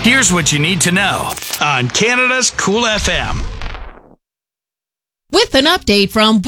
Here's what you need to know on Canada's Cool FM. With an update from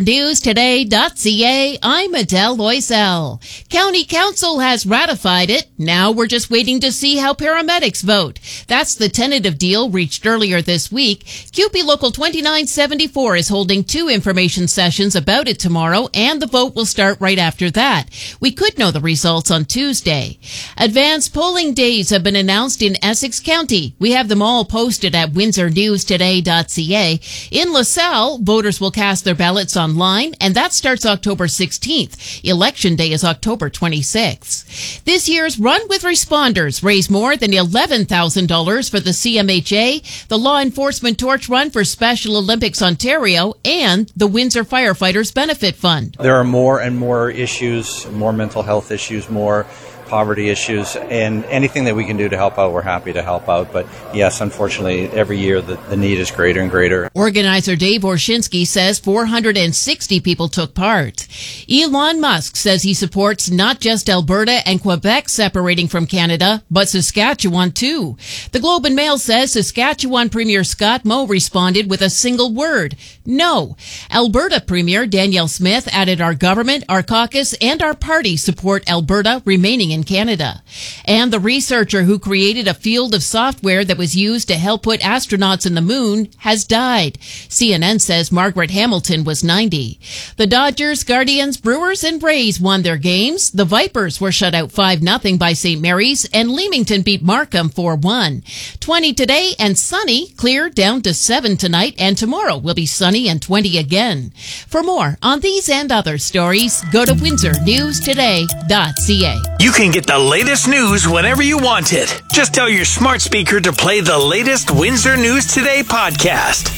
WindsorNewsToday.ca, I'm Adele Loisel. County Council has ratified it. Now we're just waiting to see how paramedics vote. That's the tentative deal reached earlier this week. QP Local 2974 is holding 2 information sessions about it tomorrow, and the vote will start right after that. We could know the results on Tuesday. Advanced polling days have been announced in Essex County. We have them all posted at WindsorNewsToday.ca. In LaSalle, voters will cast their ballots online, and that starts October 16th. Election Day is October 26th. This year's Run with Responders raised more than $11,000 for the CMHA, the Law Enforcement Torch Run for Special Olympics Ontario, and the Windsor Firefighters Benefit Fund. There are more and more issues, more mental health issues, more poverty issues, and anything that we can do to help out, we're happy to help out. But yes, unfortunately, every year the need is greater and greater. Organizer Dave Orshinsky says 460 people took part. Elon Musk says he supports not just Alberta and Quebec separating from Canada, but Saskatchewan too. The Globe and Mail says Saskatchewan Premier Scott Moe responded with a single word: no. Alberta Premier Danielle Smith added, our government, our caucus, and our party support Alberta remaining in Canada. And the researcher who created a field of software that was used to help put astronauts in the moon has died. CNN says Margaret Hamilton was 90. The Dodgers, Guardians, Brewers, and Rays won their games. The Vipers were shut out 5-0 by St. Mary's, and Leamington beat Markham 4-1. 20 today and sunny, clear down to 7 tonight, and tomorrow will be sunny and 20 again. For more on these and other stories, go to WindsorNewsToday.ca. You can get the latest news whenever you want it. Just tell your smart speaker to play the latest Windsor News Today podcast.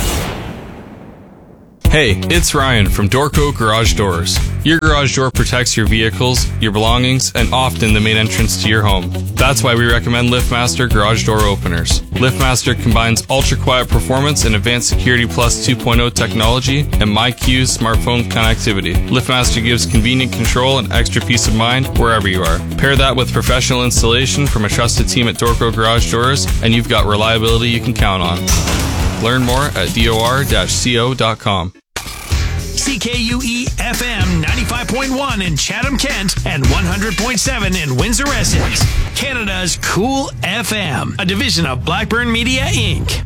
Hey, it's Ryan from Doorco Garage Doors. Your garage door protects your vehicles, your belongings, and often the main entrance to your home. That's why we recommend LiftMaster Garage Door Openers. LiftMaster combines ultra-quiet performance and Advanced Security Plus 2.0 technology and MyQ's smartphone connectivity. LiftMaster gives convenient control and extra peace of mind wherever you are. Pair that with professional installation from a trusted team at Doorco Garage Doors, and you've got reliability you can count on. Learn more at dor-co.com. CKUE FM 95.1 in Chatham, Kent, and 100.7 in Windsor, Essex. Canada's Cool FM, a division of Blackburn Media, Inc.